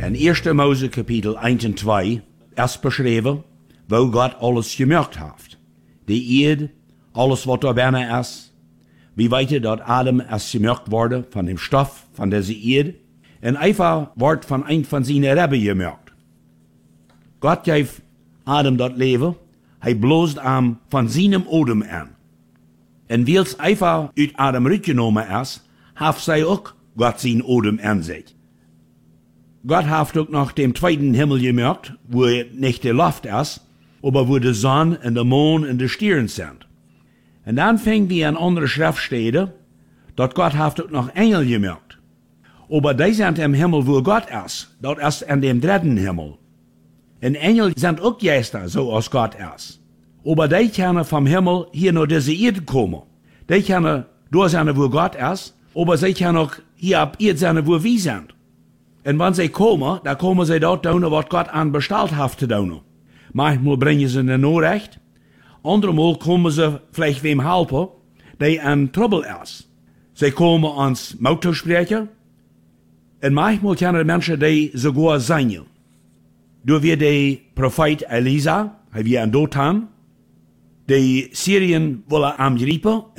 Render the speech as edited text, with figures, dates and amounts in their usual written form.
In 1. Mose Kapitel 1 und 2 erst beschreven, wo Gott alles gemacht hat. Die Erde, alles was da binnen ist. Wie weit dat Adam erst gemacht wurde von dem Stoff von dieser Erde. Und einfach wird von ein von seinen Rebbe gemacht. Gott gab Adam das Leben, bloßt ihm von seinem Odem an. Und weil es einfach aus Adam rückgenommen ist, hat sie auch Gott sein Odem an sich. Gott hat auch noch den zweiten Himmel gemacht, wo nicht die Luft ist, aber wo die Sonne und der Mond und die Sterne sind. Und dann fängt wie an andere Schriftstellen, dass Gott hat auch noch Engel gemacht. Aber die sind im Himmel, wo Gott ist. Dort ist in dem dritten Himmel. Und Engel sind auch Geister, so als Gott ist. Aber die können vom Himmel hier nach diese Erde kommen. Die können da sein, wo Gott ist, aber sie können auch hier ab Erde sein, wo wir sind. Und wenn sie kommen, dann kommen sie dort tun, was Gott an bestellt hat zu tun. Manchmal bringen sie eine Nachricht, andermal kommen sie vielleicht wem helfen, der in Trouble ist. Sie kommen ans Mauto sprechen, und manchmal können Menschen die sogar sein. Du wie der Prophet Elisa, wie ein Dothan, die Syrien wollen angreifen,